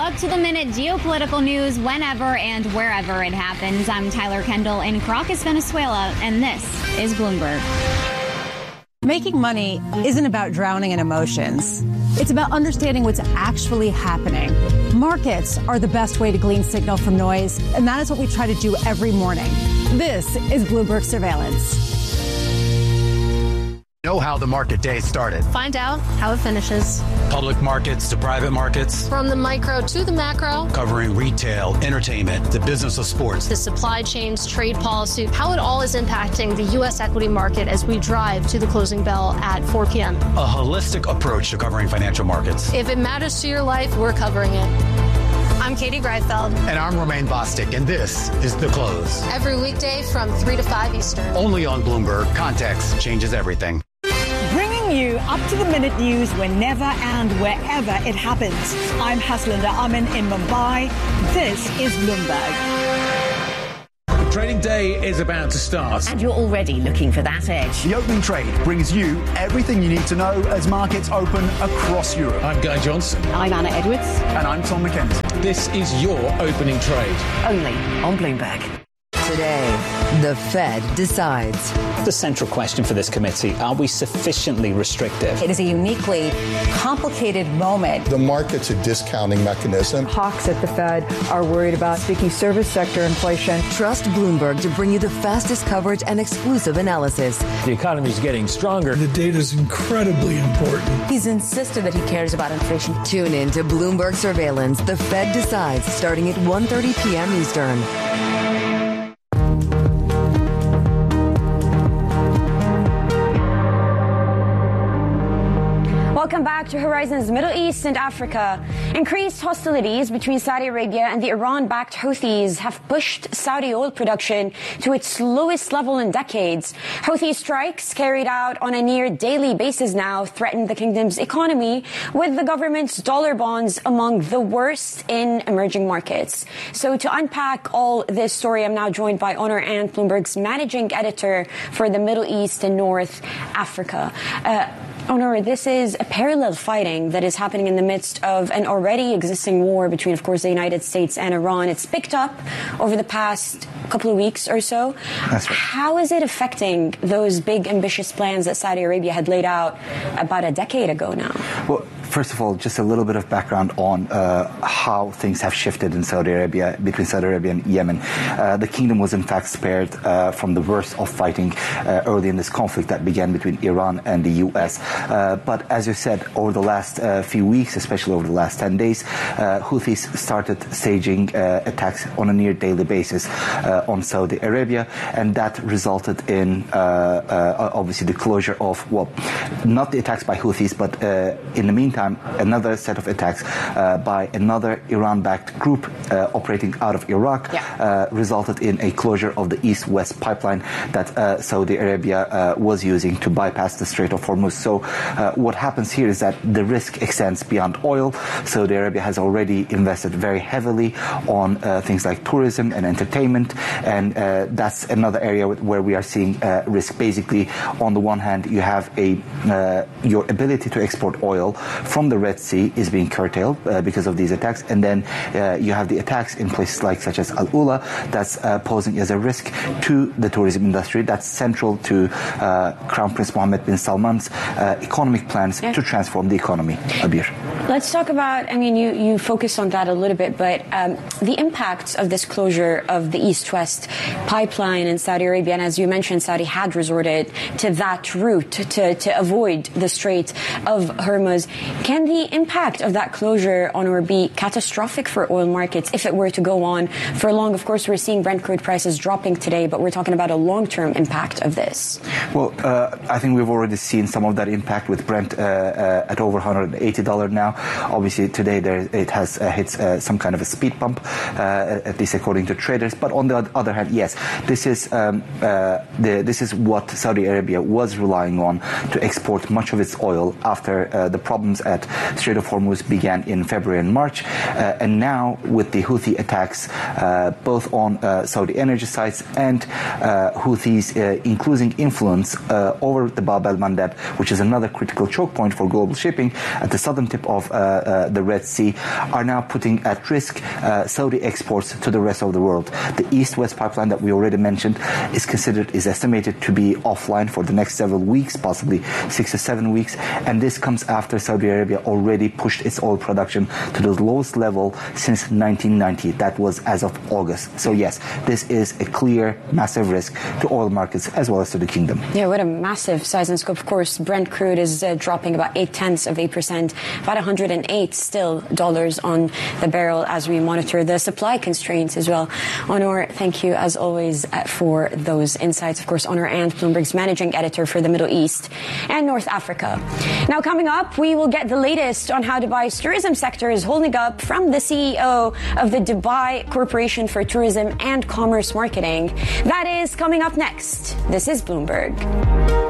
up-to-the-minute geopolitical news whenever and wherever it happens. I'm Tyler Kendall in Caracas, Venezuela, and this is Bloomberg. Making money isn't about drowning in emotions. It's about understanding what's actually happening. Markets are the best way to glean signal from noise, and that is what we try to do every morning. This is Bloomberg Surveillance. Know how the market day started. Find out how it finishes. Public markets to private markets. From the micro to the macro. Covering retail, entertainment, the business of sports. The supply chains, trade policy, how it all is impacting the U.S. equity market as we drive to the closing bell at 4 p.m. A holistic approach to covering financial markets. If it matters to your life, we're covering it. I'm Katie Greifeld. And I'm Romaine Bostic, and this is The Close. Every weekday from 3 to 5 Eastern. Only on Bloomberg. Context changes everything. Bringing you up-to-the-minute news whenever and wherever it happens. I'm Haslinda Amin in Mumbai. This is Bloomberg. Trading day is about to start. And you're already looking for that edge. The opening trade brings you everything you need to know as markets open across Europe. I'm Guy Johnson. I'm Anna Edwards. And I'm Tom McKenzie. This is your opening trade. Only on Bloomberg. Today, the Fed decides. The central question for this committee, are we sufficiently restrictive? It is a uniquely complicated moment. The market's a discounting mechanism. Hawks at the Fed are worried about sticky service sector inflation. Trust Bloomberg to bring you the fastest coverage and exclusive analysis. The economy's getting stronger. The data's incredibly important. He's insisted that he cares about inflation. Tune in to Bloomberg Surveillance. The Fed decides, starting at 1:30 p.m. Eastern. Welcome back to Horizons Middle East and Africa. Increased hostilities between Saudi Arabia and the Iran-backed Houthis have pushed Saudi oil production to its lowest level in decades. Houthi strikes carried out on a near daily basis now threaten the kingdom's economy, with the government's dollar bonds among the worst in emerging markets. So to unpack all this story, I'm now joined by Onur Ant, Bloomberg's managing editor for the Middle East and North Africa. Onur, this is a parallel fighting that is happening in the midst of an already existing war between, of course, the United States and Iran. It's picked up over the past couple of weeks or so. That's right. How is it affecting those big, ambitious plans that Saudi Arabia had laid out about a decade ago now? Well, first of all, just a little bit of background on how things have shifted in Saudi Arabia, between Saudi Arabia and Yemen. The kingdom was in fact spared from the worst of fighting early in this conflict that began between Iran and the U.S. But as you said, over the last few weeks, especially over the last 10 days, Houthis started staging attacks on a near daily basis on Saudi Arabia, and that resulted in obviously the closure of, well, not the attacks by Houthis, but in the meantime, another set of attacks by another Iran-backed group operating out of Iraq resulted in a closure of the East-West pipeline that Saudi Arabia was using to bypass the Strait of Hormuz. So what happens here is that the risk extends beyond oil. Saudi Arabia has already invested very heavily on things like tourism and entertainment, and that's another area where we are seeing risk. Basically, on the one hand, you have your ability to export oil from the Red Sea is being curtailed because of these attacks, and then you have the attacks in places like such as Al Ula that's posing as a risk to the tourism industry. That's central to Crown Prince Mohammed bin Salman's economic plans to transform the economy. Abir. Let's talk about, I mean, you focus on that a little bit, but the impacts of this closure of the East-West pipeline in Saudi Arabia, and as you mentioned, Saudi had resorted to that route to avoid the Strait of Hormuz. Can the impact of that closure on or be catastrophic for oil markets if it were to go on for long? Of course, we're seeing Brent crude prices dropping today, but we're talking about a long-term impact of this. Well, I think we've already seen some of that impact with Brent at over $180 now. Obviously, today it has hit some kind of a speed bump, at least according to traders. But on the other hand, yes, this is what Saudi Arabia was relying on to export much of its oil after the problems at Strait of Hormuz began in February and March. And now with the Houthi attacks, both on Saudi energy sites and Houthis including influence over the Bab el-Mandeb, which is another critical choke point for global shipping at the southern tip of of the Red Sea are now putting at risk Saudi exports to the rest of the world. The East-West pipeline that we already mentioned is estimated to be offline for the next several weeks, possibly 6 to 7 weeks, and this comes after Saudi Arabia already pushed its oil production to the lowest level since 1990. That was as of August. So yes, this is a clear, massive risk to oil markets as well as to the kingdom. Yeah, what a massive size and scope. Of course, Brent crude is dropping about 0.8%, about $108 still on the barrel as we monitor the supply constraints as well. Onur, thank you as always for those insights. Of course, Onur Ant, Bloomberg's managing editor for the Middle East and North Africa. Now, coming up, we will get the latest on how Dubai's tourism sector is holding up from the CEO of the Dubai Corporation for Tourism and Commerce Marketing. That is coming up next. This is Bloomberg.